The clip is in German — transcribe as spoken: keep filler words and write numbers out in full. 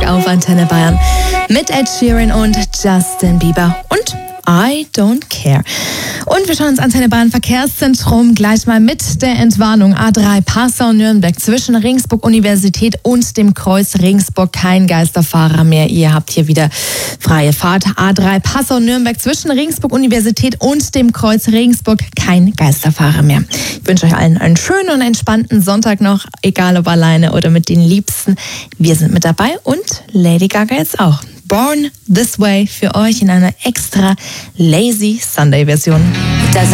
Musik auf Antenne Bayern mit Ed Sheeran und Justin Bieber und I Don't Care. Und wir schauen uns Antenne Bayern Verkehrszentrum gleich mal mit der Entwarnung. A drei Passau-Nürnberg zwischen Regensburg-Universität und dem Kreuz Regensburg. Kein Geisterfahrer mehr. Ihr habt hier wieder freie Fahrt. A drei Passau-Nürnberg zwischen Regensburg-Universität und dem Kreuz Regensburg. Kein Geisterfahrer mehr. Ich wünsche euch allen einen schönen und entspannten Sonntag noch, egal ob alleine oder mit den Liebsten. Wir sind mit dabei und Lady Gaga jetzt auch. Born This Way für euch in einer extra Lazy Sunday Version.